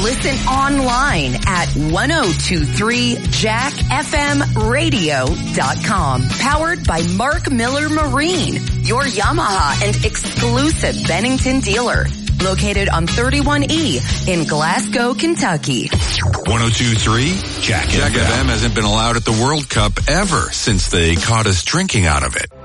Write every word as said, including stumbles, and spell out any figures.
Listen online at ten twenty-three jack f m radio dot com. Powered by Mark Miller Marine, your Yamaha and exclusive Bennington dealer. Located on thirty-one E in Glasgow, Kentucky. ten twenty-three Jack, Jack F M. F M hasn't been allowed at the World Cup ever since they caught us drinking out of it.